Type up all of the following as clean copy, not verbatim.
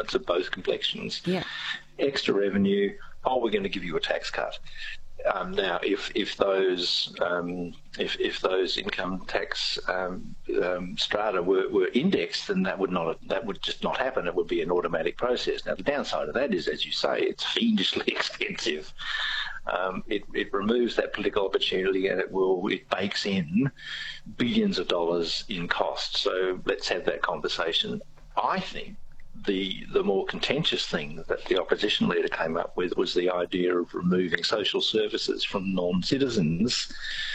governments of both complexions. Yeah. Extra revenue, we're going to give you a tax cut. Now, if those income tax strata were indexed, then that would just not happen. It would be an automatic process. Now, the downside of that is, as you say, it's fiendishly expensive. It removes that political opportunity, and it bakes in billions of dollars in cost. So let's have that conversation. I think the more contentious thing that the opposition leader came up with was the idea of removing social services from non-citizens,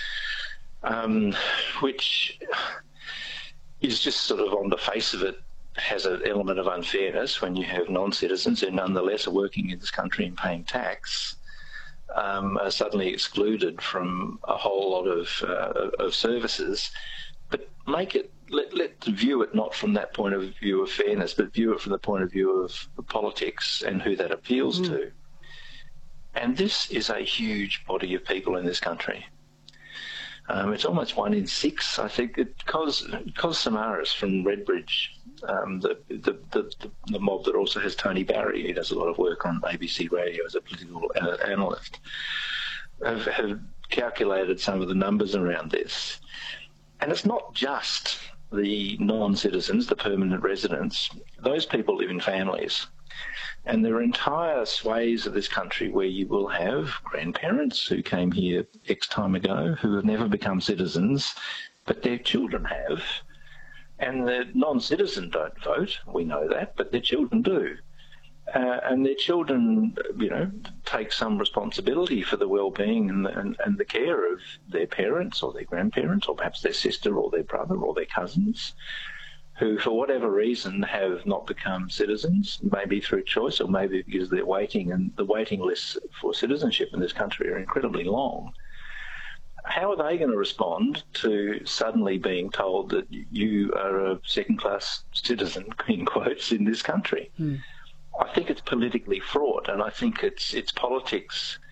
which is just sort of on the face of it has an element of unfairness when you have non-citizens who nonetheless are working in this country and paying tax, are suddenly excluded from a whole lot of services. But let's view it not from that point of view of fairness, but view it from the point of view of politics and who that appeals to. And this is a huge body of people in this country. It's almost 1 in 6, I think. Cos Samaras from Redbridge, the mob that also has Tony Barry, who does a lot of work on ABC Radio as a political analyst, have calculated some of the numbers around this. And it's not just the non-citizens, the permanent residents. Those people live in families. And there are entire swathes of this country where you will have grandparents who came here X time ago who have never become citizens, but their children have. And the non-citizens don't vote, we know that, but their children do. And their children, take some responsibility for the well-being and the care of their parents or their grandparents or perhaps their sister or their brother or their cousins who, for whatever reason, have not become citizens, maybe through choice or maybe because they're waiting, and the waiting lists for citizenship in this country are incredibly long. How are they going to respond to suddenly being told that you are a second-class citizen, in quotes, in this country? I think it's politically fraught, and I think it's politics